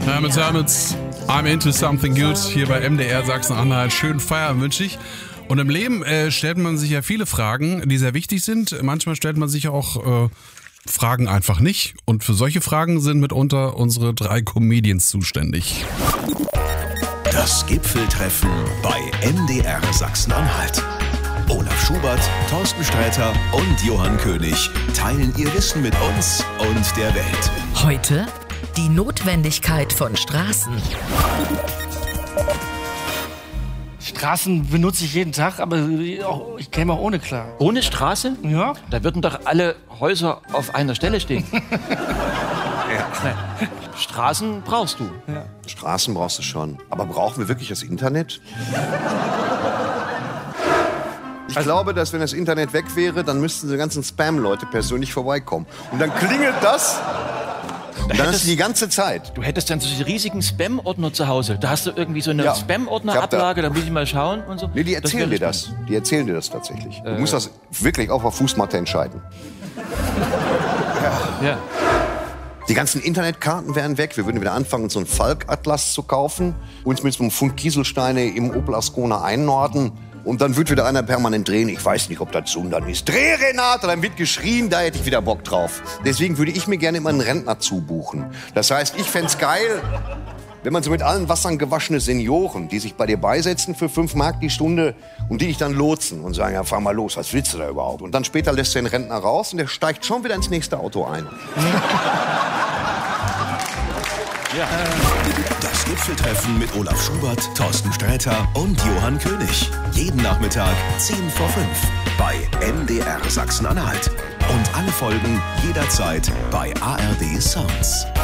Hermits, I'm into something good hier bei MDR Sachsen-Anhalt. Schönen Feierabend wünsche ich. Und im Leben stellt man sich ja viele Fragen, die sehr wichtig sind. Manchmal stellt man sich auch Fragen einfach nicht. Und für solche Fragen sind mitunter unsere 3 Comedians zuständig. Das Gipfeltreffen bei MDR Sachsen-Anhalt. Olaf Schubert, Thorsten Sträter und Johann König teilen ihr Wissen mit uns und der Welt. Heute die Notwendigkeit von Straßen. Straßen benutze ich jeden Tag, aber ich käme auch ohne klar. Ohne Straße? Ja. Da würden doch alle Häuser auf einer Stelle stehen. Ja. Straßen brauchst du. Ja. Straßen brauchst du schon. Aber brauchen wir wirklich das Internet? Ich glaube, dass wenn das Internet weg wäre, dann müssten die ganzen Spam-Leute persönlich vorbeikommen. Und dann klingelt das. Und dann ist die ganze Zeit. Du hättest dann so diese riesigen Spam-Ordner zu Hause. Da hast du irgendwie so eine Spam-Ordner-Ablage, da muss ich mal schauen und so. Nee, die erzählen dir das. Die erzählen dir das tatsächlich. Du musst das wirklich auf der Fußmatte entscheiden. Ja. Die ganzen Internetkarten wären weg. Wir würden wieder anfangen, so einen Falk-Atlas zu kaufen. Uns mit so einem Pfund Kieselsteine im Opel Ascona einnorden. Und dann wird wieder einer permanent drehen. Ich weiß nicht, ob das Sundern ist. Dreh, Renate! Dann wird geschrien, da hätte ich wieder Bock drauf. Deswegen würde ich mir gerne immer einen Rentner zubuchen. Das heißt, ich fänd's geil, wenn man so mit allen Wassern gewaschene Senioren, die sich bei dir beisetzen für 5 Mark die Stunde und die dich dann lotsen und sagen, ja, fahr mal los, was willst du da überhaupt? Und dann später lässt du den Rentner raus und der steigt schon wieder ins nächste Auto ein. Ja. Das Gipfeltreffen mit Olaf Schubert, Thorsten Sträter und Johann König. Jeden Nachmittag 10 vor 5 bei MDR Sachsen-Anhalt. Und alle Folgen jederzeit bei ARD Sounds.